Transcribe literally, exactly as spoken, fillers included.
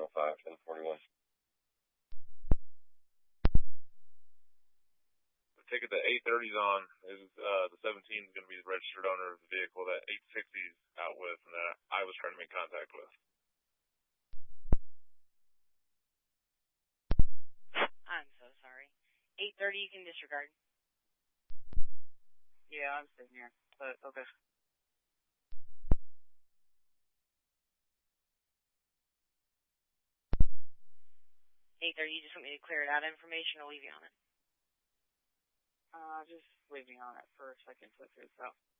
oh five, ten forty-one. The ticket that eight thirty is on is uh, the seventeen is going to be the registered owner of the vehicle that eight sixty is out with and that I was trying to make contact with. I'm so sorry. eight thirty you can disregard. Yeah, I'm sitting here, but okay. eight thirty, you just want me to clear it out information or leave you on it? Uh, just leave me on it for a second to figure this out.